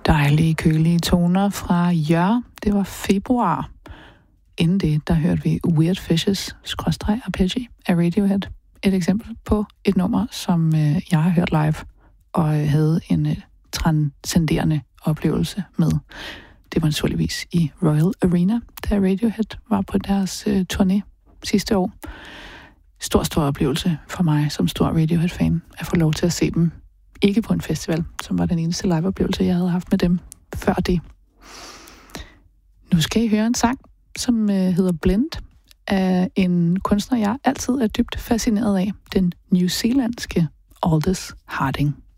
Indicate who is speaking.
Speaker 1: Dejlige, kølige toner fra Jør. Det var februar. Inden det, der hørte vi Weird Fishes /Arpeggio af Radiohead. Et eksempel på et nummer, som jeg har hørt live og havde en transcenderende oplevelse med. Det var naturligvis i Royal Arena, da Radiohead var på deres turné sidste år. Stor oplevelse for mig som stor Radiohead-fan at få lov til at se dem. Ikke på en festival, som var den eneste live-oplevelse, jeg havde haft med dem før det. Nu skal I høre en sang, som hedder Blend, af en kunstner, jeg altid er dybt fascineret af, den newzealandske Aldous Harding.